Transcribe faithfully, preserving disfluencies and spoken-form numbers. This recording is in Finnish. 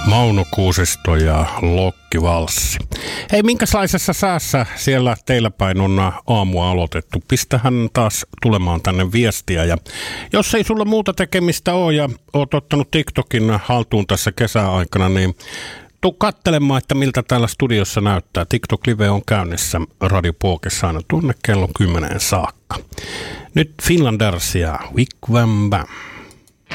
Mauno Kuusisto ja Lokkivalssi. Hei, minkälaisessa säässä siellä teillä päin on aamua aloitettu? Pistähän taas tulemaan tänne viestiä. Ja jos ei sulla muuta tekemistä ole ja oot ottanut TikTokin haltuun tässä kesäaikana, niin tuu katselemaan, että miltä täällä studiossa näyttää. TikTok Live on käynnissä Radio Pokessa aina tuonne kello kymmenen saakka. Nyt Finlanders ja Wigwam Bam.